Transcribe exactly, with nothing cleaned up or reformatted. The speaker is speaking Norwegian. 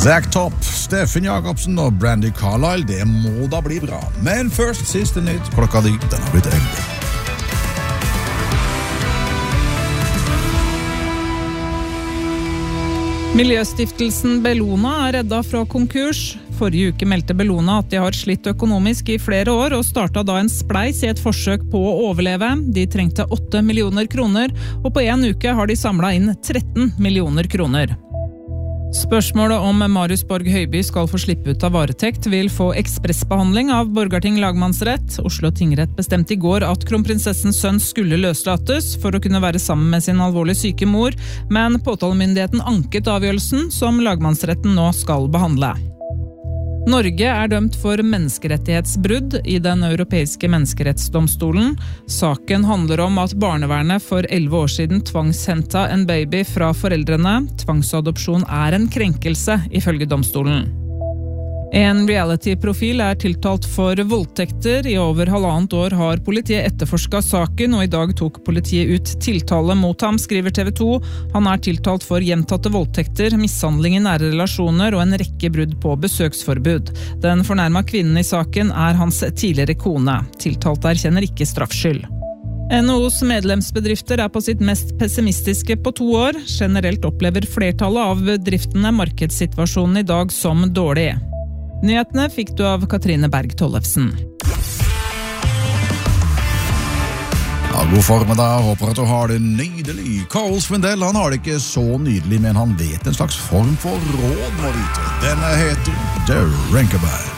Zack Top, Steffen Jakobsen og Brandy Carlisle, det må da bli bra. Men først siste nytt, klokka di, den har blitt elleve. Miljøstiftelsen Bellona er redda fra konkurs. Forrige uke meldte Bellona at de har slitt økonomisk i flere år og startet da en spleis i et forsøk på å overleve. De trengte åtte millioner kroner, og på en uke har de samlet inn tretten millioner kroner. Spørsmålet om Marius Borg Høiby skal få slippe ut av varetekt vil få ekspressbehandling av Borgarting lagmannsrett. Oslo tingrett bestemte i går at kronprinsessens sønn skulle løslates for å kunne være sammen med sin alvorlig syke mor, men påtalemyndigheten anket avgjørelsen som lagmannsretten nå skal behandle. Norge er dømt for menneskerettighetsbrudd i den europeiske menneskerettsdomstolen. Saken handler om at barnevernet for elleve år siden tvangshentet en baby fra foreldrene. Tvangsadopsjon er en krenkelse, ifølge domstolen. En reality-profil er tiltalt for voldtekter. I over halvannet år har politiet etterforsket saken, og i dag tok politiet ut tiltale mot ham, skriver T V to. Han er tiltalt for gjentatte voldtekter, mishandling i nære relasjoner og en rekke brudd på besøksforbud. Den fornærmede kvinnen i saken er hans tidligere kone. Tiltalt erkjenner ikke straffskyld. N H O's medlemsbedrifter er på sitt mest pessimistiske på to år. Generelt opplever flertallet av bedriftene markedssituasjonen i dag som dårlig. Nyhetene fikk du av Katrine Berg Tollefsen. Ja, god formiddag, håper at du har det nydelig. Carl Svindell, han har det ikke så nydelig, men han vet en slags form for råd, må vite. Den heter The Rankaby.